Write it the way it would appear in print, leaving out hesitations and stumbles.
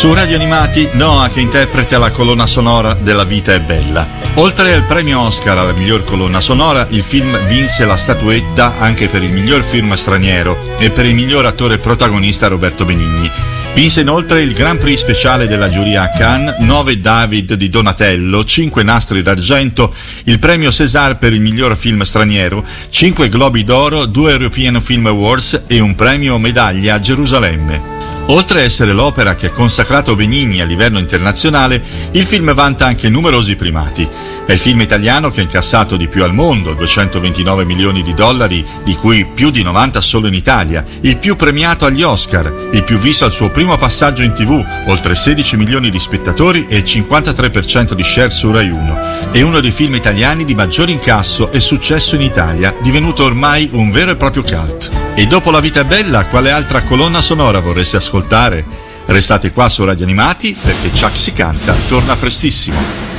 Su Radio Animati, Noah che interpreta la colonna sonora della Vita è bella. Oltre al premio Oscar alla miglior colonna sonora, il film vinse la statuetta anche per il miglior film straniero e per il miglior attore protagonista Roberto Benigni. Vinse inoltre il Grand Prix speciale della giuria a Cannes, 9 David di Donatello, 5 nastri d'argento, il premio César per il miglior film straniero, 5 Globi d'Oro, 2 European Film Awards e un premio medaglia a Gerusalemme. Oltre a essere l'opera che ha consacrato Benigni a livello internazionale, il film vanta anche numerosi primati. È il film italiano che ha incassato di più al mondo, 229 milioni di dollari, di cui più di 90 solo in Italia, il più premiato agli Oscar, il più visto al suo primo passaggio in TV, oltre 16 milioni di spettatori e il 53% di share su Rai 1. È uno dei film italiani di maggior incasso e successo in Italia, divenuto ormai un vero e proprio cult. E dopo La Vita è bella, quale altra colonna sonora vorreste ascoltare? Restate qua su Radio Animati perché Chuck si canta torna prestissimo.